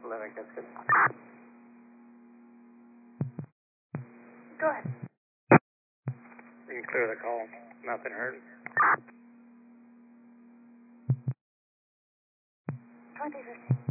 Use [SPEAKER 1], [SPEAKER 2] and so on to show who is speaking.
[SPEAKER 1] Living, that's good.
[SPEAKER 2] Go ahead.
[SPEAKER 1] You can clear the call. Nothing heard.
[SPEAKER 2] 2015.